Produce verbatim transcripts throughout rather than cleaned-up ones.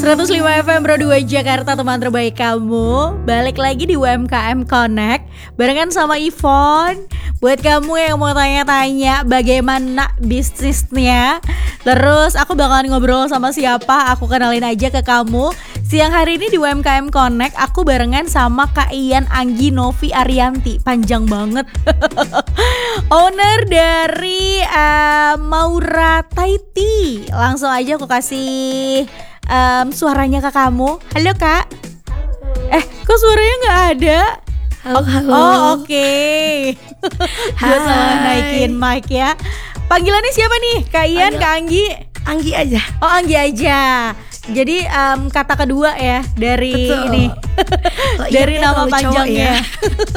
seratus lima F M Broadway Jakarta, teman terbaik kamu. Balik lagi di U M K M Connect barengan sama Yvonne. Buat kamu yang mau tanya-tanya bagaimana bisnisnya, terus aku bakalan ngobrol sama siapa, aku kenalin aja ke kamu. Siang hari ini di U M K M Connect aku barengan sama Kak Ian Anggi Novi Arianti. Panjang banget. Owner dari uh, Maura Thai Tea. Langsung aja aku kasih um, suaranya ke kamu. Halo Kak. Halo. Eh kok suaranya gak ada? Halo, halo. Oh oke okay. Gue salah naikin mic ya. Panggilannya siapa nih? Kak Ian, Kak Anggi? Anggi aja. Oh Anggi aja. Jadi um, kata kedua ya dari Betul. ini dari iya, nama panjangnya. Ya.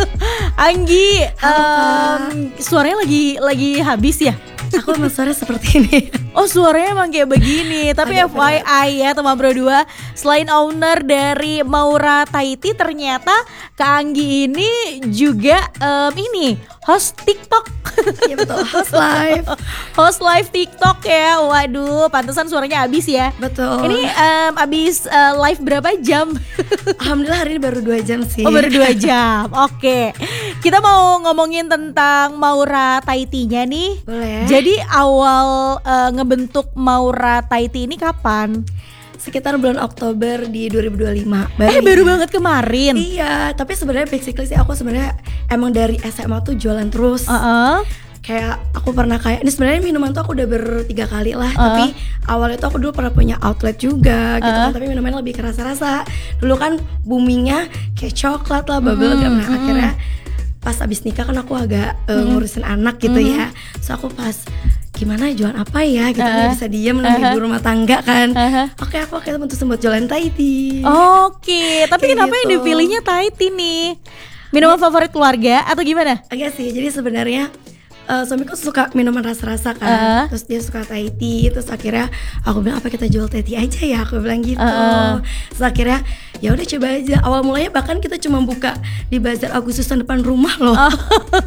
Anggi, Halo, um, suaranya lagi lagi habis ya? Aku emang suara seperti ini. Oh suaranya emang kayak begini. Tapi Agak F Y I ya teman Bro dua, selain owner dari Maura Thai Tea, ternyata Kak Anggi ini juga um, ini host TikTok. Iya betul, host live. Host live TikTok ya. Waduh, pantesan suaranya habis ya. Betul. Ini um, habis uh, live berapa jam? Alhamdulillah hari ini baru dua jam sih. Oh baru dua jam. Oke. Kita mau ngomongin tentang Maura Thai Tea-nya nih. Boleh. Jadi awal uh, ngebentuk Maura Thai Tea ini kapan? Sekitar bulan Oktober di dua ribu dua puluh lima. Baru eh baru banget kemarin. Iya, tapi sebenarnya basically sih aku sebenarnya emang dari S M A tuh jualan terus. Uh-uh. Kayak aku pernah kayak ini sebenarnya minuman tuh aku udah bertiga kali lah, uh. tapi awalnya tuh aku dulu pernah punya outlet juga gitu uh. kan, tapi minumannya lebih kerasa-rasa. Dulu kan boomingnya kayak coklat lah, bubble gum. Mm-hmm. Nah akhirnya pas abis nikah kan aku agak uh, mm-hmm. ngurusin anak gitu mm-hmm. ya. So aku pas gimana jualan apa ya gitu, uh. kan bisa diem namanya uh-huh. ibu rumah tangga kan. uh-huh. Oke aku akhirnya memutuskan buat jualan Thai tea. Oke, tapi Kayak kenapa gitu. yang dipilihnya Thai Tea nih? Minuman favorit keluarga atau gimana? Agak sih, jadi sebenarnya Uh, suamiku suka minuman rasa-rasa kan, uh. terus dia suka Thai tea, terus akhirnya aku bilang apa kita jual Thai tea aja ya, aku bilang gitu. uh. Terus akhirnya ya udah coba aja. Awal mulanya bahkan kita cuma buka di bazar Agustusan depan rumah loh. uh.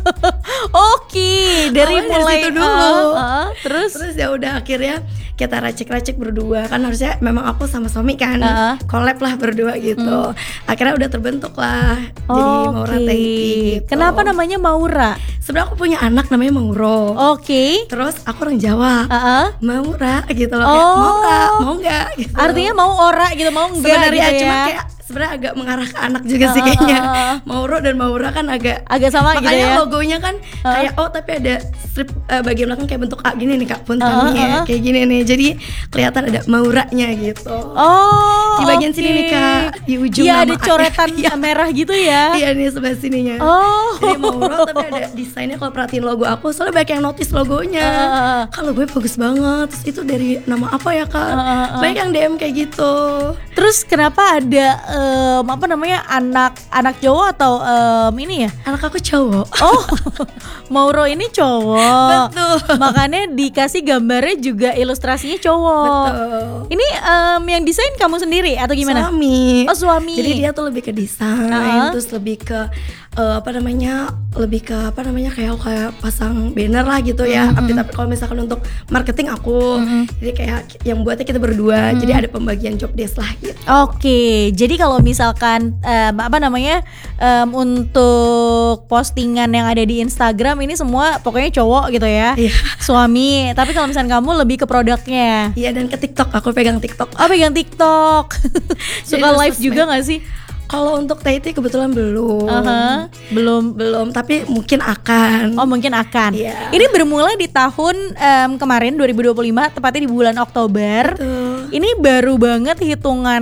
Oke, okay. dari Awalnya mulai dari situ dulu. Uh, uh, terus terus ya udah akhirnya kita racik-racik berdua kan, harusnya memang aku sama suami kan uh. collab lah berdua gitu. hmm. Akhirnya udah terbentuk lah oh, jadi Maura okay. Thai Tea gitu. Kenapa namanya Maura? Sebenarnya aku punya anak namanya Mauro. Oke. Okay. Terus aku orang Jawa. Uh-uh. Maura gitu loh, oh. kayak mau nggak, mau nggak gitu. Artinya mau ora gitu, mau enggak sebenarnya gitu ya. Cuma kayak sebenarnya agak mengarah ke anak juga sih kayaknya. Mauro dan Maura kan agak agak sama gitu ya. Makanya logonya kan uh. kayak oh tapi ada strip uh, bagian belakang kayak bentuk A gini nih Kak, punten uh, uh, ya, uh. kayak gini nih. Jadi kelihatan ada Mauranya gitu. Oh. Di bagian okay. sini nih Kak, di ujung iya, nama ada coretan ya. merah gitu ya. Iya nih sebelah sininya. Oh. Jadi Mauro tapi ada desainnya, kalau perhatiin logo aku soalnya banyak yang notice logonya. Uh. Kalau gue bagus banget. Terus itu dari nama apa ya Kak? Uh, uh, uh. Banyak yang D M kayak gitu. Terus kenapa ada um, apa namanya anak anak cowok atau um, ini ya? Anak aku cowok. Oh, Mauro ini cowok. Betul. Makanya dikasih gambarnya juga ilustrasinya cowok. Betul. Ini um, yang desain kamu sendiri atau gimana? Suami. Oh suami. Jadi dia tuh lebih ke desain, uh-huh. terus lebih ke uh, apa namanya, lebih ke apa namanya kayak kayak pasang banner lah gitu ya. Mm-hmm. Tapi tapi kalau misalkan untuk marketing aku, Mm-hmm. jadi kayak yang buatnya kita berdua. Mm-hmm. Jadi ada pembagian job desk lah gitu. Oke, jadi kalau misalkan um, apa namanya um, untuk postingan yang ada di Instagram ini semua pokoknya cowok gitu ya, Iya. suami. Tapi kalau misalkan kamu lebih ke produknya. Iya, dan ke TikTok, aku pegang TikTok. Oh pegang TikTok. Suka Jadi live sosmed. juga nggak sih? Kalau untuk Thai Tea kebetulan belum. Uh-huh. Belum. Belum, tapi mungkin akan. Oh mungkin akan. Iya. Ini bermula di tahun um, kemarin dua ribu dua puluh lima, tepatnya di bulan Oktober. Betul. Ini baru banget hitungan